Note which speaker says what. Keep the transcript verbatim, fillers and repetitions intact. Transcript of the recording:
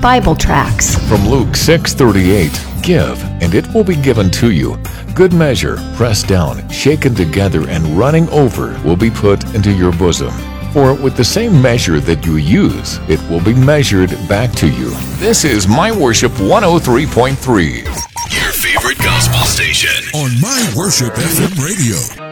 Speaker 1: Bible tracts.
Speaker 2: From Luke six thirty-eight, give, and it will be given to you. Good measure, pressed down, shaken together, and running over will be put into your bosom. For with the same measure that you use, it will be measured back to you. This is My Worship one oh three point three.
Speaker 3: Your favorite gospel station.
Speaker 4: On My Worship F M Radio.